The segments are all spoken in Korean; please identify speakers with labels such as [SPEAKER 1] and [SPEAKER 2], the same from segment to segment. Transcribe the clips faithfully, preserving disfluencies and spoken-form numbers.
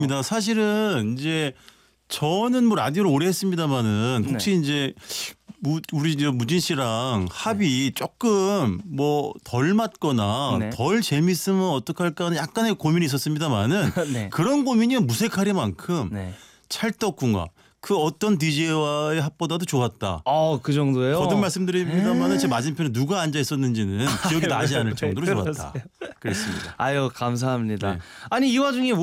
[SPEAKER 1] 입니다. 사실은 이제 저는 뭐 라디오를 오래 했습니다만은 혹시
[SPEAKER 2] 네.
[SPEAKER 1] 이제 무, 우리 저 무진 씨랑 합이 조금 뭐 덜 맞거나
[SPEAKER 2] 네.
[SPEAKER 1] 덜 재밌으면 어떡할까 하는 약간의 고민이 있었습니다만은
[SPEAKER 2] 네.
[SPEAKER 1] 그런 고민이 무색하리만큼
[SPEAKER 2] 네.
[SPEAKER 1] 찰떡궁합 그 어떤 디제이와의 합보다도 좋았다.
[SPEAKER 2] 어, 그 정도예요?
[SPEAKER 1] 거듭 말씀드립니다만은 제 맞은편에 누가 앉아 있었는지는 기억이 나지 않을 정도로 좋았다. 그랬습니다.
[SPEAKER 2] 아유, 감사합니다.
[SPEAKER 1] 네.
[SPEAKER 2] 아니, 이 와중에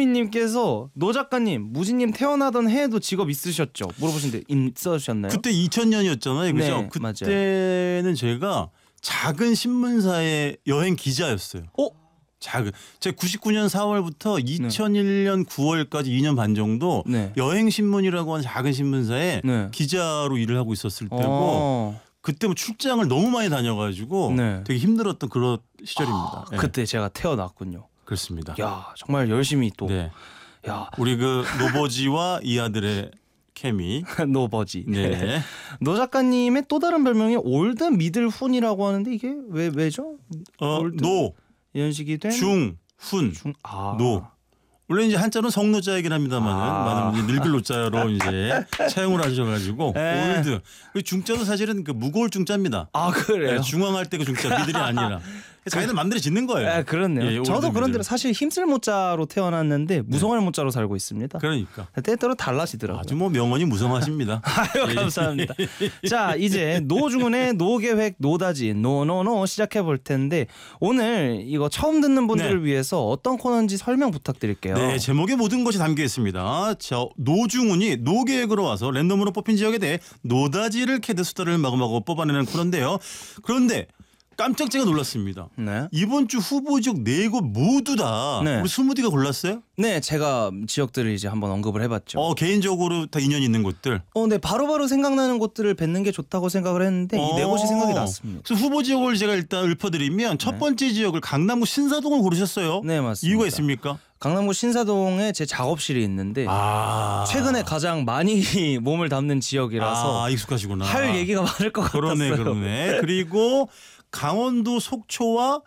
[SPEAKER 2] 우보미님께서 노 작가님, 무진님 태어나던 해에도 직업 있으셨죠? 물어보신데 있으셨나요?
[SPEAKER 1] 그때 이천 년이었잖아요. 그죠?
[SPEAKER 2] 네, 맞아요.
[SPEAKER 1] 그때는 제가 작은 신문사의 여행 기자였어요.
[SPEAKER 2] 어?
[SPEAKER 1] 작은. 제가 구십구 년 사월부터 이천일 년 구월까지 이 년 반 정도
[SPEAKER 2] 네.
[SPEAKER 1] 여행 신문이라고 하는 작은 신문사에
[SPEAKER 2] 네.
[SPEAKER 1] 기자로 일을 하고 있었을 때고
[SPEAKER 2] 어.
[SPEAKER 1] 그때 뭐 출장을 너무 많이 다녀가지고
[SPEAKER 2] 네.
[SPEAKER 1] 되게 힘들었던 그런 시절입니다. 네.
[SPEAKER 2] 그때 제가 태어났군요.
[SPEAKER 1] 그렇습니다.
[SPEAKER 2] 야, 정말 열심히 또.
[SPEAKER 1] 네.
[SPEAKER 2] 야,
[SPEAKER 1] 우리 그 노버지와 이 아들의 케미.
[SPEAKER 2] 노버지.
[SPEAKER 1] 네.
[SPEAKER 2] 노 작가님의 또 다른 별명이 올드 미들 훈이라고 하는데 이게 왜 왜죠?
[SPEAKER 1] 어,
[SPEAKER 2] 올드?
[SPEAKER 1] 노,
[SPEAKER 2] 연식이 된
[SPEAKER 1] 중, 훈,
[SPEAKER 2] 중 아.
[SPEAKER 1] 노. 원래 이제 한자는 성노자이긴 합니다만은
[SPEAKER 2] 아.
[SPEAKER 1] 많은 이제 늙을 노자로 이제 차용을 하셔가지고
[SPEAKER 2] 네.
[SPEAKER 1] 올드. 그 중자도 사실은 그 무거울 중자입니다.
[SPEAKER 2] 아, 그래요?
[SPEAKER 1] 네, 중앙할 때 그 중자 미들이 아니라 자기들 맘대로 짓는 거예요.
[SPEAKER 2] 아, 그렇네요.
[SPEAKER 1] 예,
[SPEAKER 2] 저도
[SPEAKER 1] 올드
[SPEAKER 2] 그런
[SPEAKER 1] 미들.
[SPEAKER 2] 대로 사실 힘쓸 모자로 태어났는데 무성할 모자로 살고 있습니다.
[SPEAKER 1] 그러니까
[SPEAKER 2] 때때로 달라지더라고요.
[SPEAKER 1] 아주 뭐 명언이 무성하십니다.
[SPEAKER 2] 아유,
[SPEAKER 1] 예.
[SPEAKER 2] 감사합니다. 자, 이제 노중훈의 노계획 노다지 노노노 시작해 볼 텐데 오늘 이거 처음 듣는 분들을
[SPEAKER 1] 네.
[SPEAKER 2] 위해서 어떤 코너인지 설명 부탁드릴게요.
[SPEAKER 1] 네, 제목에 모든 것이 담겨 있습니다. 자, 노중훈이 노계획으로 와서 랜덤으로 뽑힌 지역에 대해 노다지를 캐드 수다를 마구마구 뽑아내는 코너인데요. 그런데 깜짝 제가 놀랐습니다.
[SPEAKER 2] 네.
[SPEAKER 1] 이번 주 후보 지역 네 곳 모두 다
[SPEAKER 2] 네.
[SPEAKER 1] 우리 스무디가 골랐어요?
[SPEAKER 2] 네, 제가 지역들을 이제 한번 언급을 해봤죠.
[SPEAKER 1] 어, 개인적으로 다 인연이 있는 곳들.
[SPEAKER 2] 어, 네, 바로바로 생각나는 곳들을 뵙는 게 좋다고 생각을 했는데 이 네
[SPEAKER 1] 어.
[SPEAKER 2] 곳이 생각이 났습니다.
[SPEAKER 1] 그래서 후보 지역을 제가 일단 읊어드리면 첫 번째 지역을 강남구 신사동을 고르셨어요.
[SPEAKER 2] 네, 맞습니다.
[SPEAKER 1] 이유가 있습니까?
[SPEAKER 2] 강남구 신사동에 제 작업실이 있는데
[SPEAKER 1] 아,
[SPEAKER 2] 최근에 가장 많이 몸을 담는 지역이라서
[SPEAKER 1] 아, 익숙하시구나.
[SPEAKER 2] 할 얘기가 많을 것
[SPEAKER 1] 그러네,
[SPEAKER 2] 같았어요.
[SPEAKER 1] 그러네. 그리고 강원도 속초와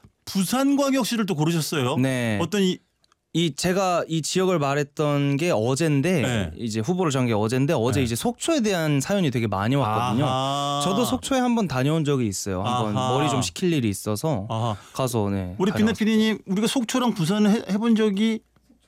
[SPEAKER 1] 부산광역시를 또 고르셨어요.
[SPEAKER 2] 네.
[SPEAKER 1] 어떤 이
[SPEAKER 2] 이 제가 이 지역을 말했던 게 어젠데
[SPEAKER 1] 네.
[SPEAKER 2] 이제 후보를 정한 게 어젠데 어제
[SPEAKER 1] 네.
[SPEAKER 2] 이제 속초에 대한 사연이 되게 많이 왔거든요.
[SPEAKER 1] 아하.
[SPEAKER 2] 저도 속초에 한번 다녀온 적이 있어요. 한번
[SPEAKER 1] 아하.
[SPEAKER 2] 머리 좀 식힐 일이 있어서
[SPEAKER 1] 아하.
[SPEAKER 2] 가서 네.
[SPEAKER 1] 우리 빛나
[SPEAKER 2] 다녀왔어요.
[SPEAKER 1] 피디님 우리가 속초랑 부산을 해, 해본 적이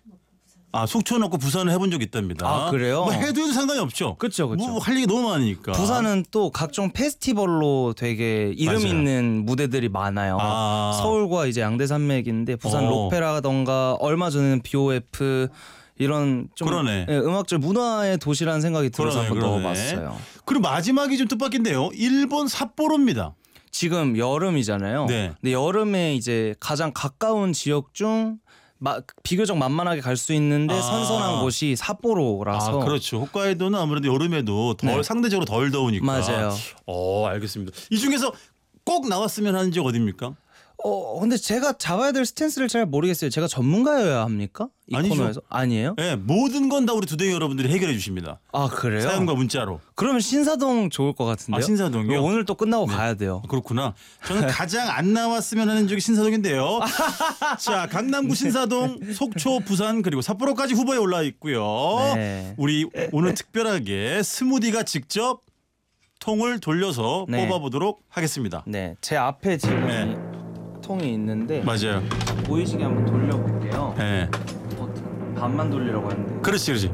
[SPEAKER 1] 아 속초는 없고 부산을 해본 적이 있답니다.
[SPEAKER 2] 아, 그래요?
[SPEAKER 1] 뭐 해도 해도 상관이 없죠.
[SPEAKER 2] 그렇죠, 그렇죠.
[SPEAKER 1] 뭐 할 얘기 너무 많으니까.
[SPEAKER 2] 부산은 또 각종 페스티벌로 되게 이름
[SPEAKER 1] 맞아요.
[SPEAKER 2] 있는 무대들이 많아요.
[SPEAKER 1] 아.
[SPEAKER 2] 서울과 이제 양대산맥인데 부산
[SPEAKER 1] 어.
[SPEAKER 2] 록페라던가 얼마 전에는 비오에프 이런 좀
[SPEAKER 1] 그러네.
[SPEAKER 2] 예, 음악적 문화의 도시라는 생각이 들어서
[SPEAKER 1] 그러네,
[SPEAKER 2] 한번
[SPEAKER 1] 그러네.
[SPEAKER 2] 넣어봤어요.
[SPEAKER 1] 그리고 마지막이 좀 뜻밖인데요. 일본 삿포로입니다.
[SPEAKER 2] 지금 여름이잖아요.
[SPEAKER 1] 네.
[SPEAKER 2] 근데 여름에 이제 가장 가까운 지역 중 마, 비교적 만만하게 갈 수 있는데
[SPEAKER 1] 아.
[SPEAKER 2] 선선한 곳이 삿포로라서
[SPEAKER 1] 아 그렇죠. 홋카이도는 아무래도 여름에도 덜
[SPEAKER 2] 네.
[SPEAKER 1] 상대적으로 덜 더우니까.
[SPEAKER 2] 맞아요.
[SPEAKER 1] 어 알겠습니다. 이 중에서 꼭 나왔으면 하는 지역 어디입니까?
[SPEAKER 2] 어 근데 제가 잡아야 될 스탠스를 잘 모르겠어요. 제가 전문가여야 합니까? 이
[SPEAKER 1] 아니죠.
[SPEAKER 2] 코너에서 아니에요?
[SPEAKER 1] 네, 모든 건 다 우리 두댕이 여러분들이 해결해 주십니다.
[SPEAKER 2] 아 그래요?
[SPEAKER 1] 사연과 문자로.
[SPEAKER 2] 그러면 신사동 좋을 것 같은데요?
[SPEAKER 1] 아, 신사동이요?
[SPEAKER 2] 오늘 또 끝나고 가야 돼요.
[SPEAKER 1] 그렇구나. 저는 가장 안 나왔으면 하는 지역이 신사동인데요. 자, 강남구 신사동, 속초, 부산 그리고 삿포로까지 후보에 올라 있고요.
[SPEAKER 2] 네.
[SPEAKER 1] 우리 오늘 특별하게 스무디가 직접 통을 돌려서
[SPEAKER 2] 네.
[SPEAKER 1] 뽑아보도록 하겠습니다.
[SPEAKER 2] 네, 제 앞에 지금
[SPEAKER 1] 네.
[SPEAKER 2] 이 통이 있는데
[SPEAKER 1] 맞아요.
[SPEAKER 2] 보이시게 한번 돌려볼게요.
[SPEAKER 1] 네.
[SPEAKER 2] 버튼 반만 돌리라고 했는데.
[SPEAKER 1] 그렇지, 그렇지.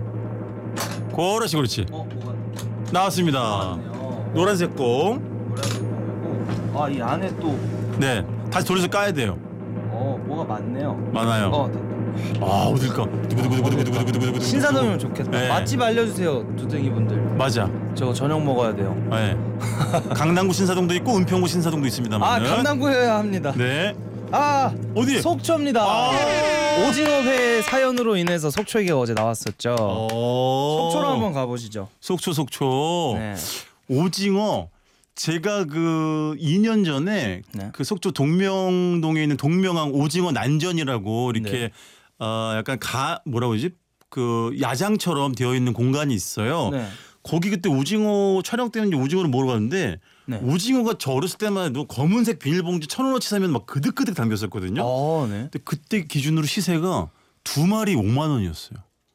[SPEAKER 1] 그렇지, 그렇지.
[SPEAKER 2] 어 뭐가
[SPEAKER 1] 나왔습니다.
[SPEAKER 2] 나왔네요.
[SPEAKER 1] 노란색 공.
[SPEAKER 2] 노란색 통이고. 아 이 안에 또
[SPEAKER 1] 네, 다시 돌려서 까야 돼요.
[SPEAKER 2] 어 뭐가 많네요.
[SPEAKER 1] 많아요.
[SPEAKER 2] 어 됐다.
[SPEAKER 1] 아, 어딜까? 두구두구두구두구두구두구두구.
[SPEAKER 2] 신사동이면 좋겠다.
[SPEAKER 1] 네.
[SPEAKER 2] 맛집 알려주세요, 두둥이 분들.
[SPEAKER 1] 맞아.
[SPEAKER 2] 저 저녁 먹어야 돼요.
[SPEAKER 1] 네. 강남구 신사동도 있고 은평구 신사동도 있습니다만.
[SPEAKER 2] 아 강남구여야 합니다.
[SPEAKER 1] 네.
[SPEAKER 2] 아
[SPEAKER 1] 어디?
[SPEAKER 2] 속초입니다.
[SPEAKER 1] 아.
[SPEAKER 2] 오징어회 사연으로 인해서 속초 얘기가 어제 나왔었죠.
[SPEAKER 1] 어.
[SPEAKER 2] 속초로 한번 가보시죠.
[SPEAKER 1] 속초 속초.
[SPEAKER 2] 네.
[SPEAKER 1] 오징어. 제가 그 이 년 전에
[SPEAKER 2] 네.
[SPEAKER 1] 그 속초 동명동에 있는 동명항 오징어 난전이라고 이렇게
[SPEAKER 2] 네.
[SPEAKER 1] 어 약간 가 뭐라고 그러지? 그 야장처럼 되어 있는 공간이 있어요.
[SPEAKER 2] 네.
[SPEAKER 1] 거기 그때 오징어 촬영 때문에 오징어를 먹으러 갔는데
[SPEAKER 2] 네.
[SPEAKER 1] 오징어가 저 어렸을 때만 해도 검은색 비닐봉지 천 원어치 사면 막 그득그득 담겼었거든요.
[SPEAKER 2] 어, 네.
[SPEAKER 1] 근데 그때 기준으로 시세가 두 마리 오만 원이었어요.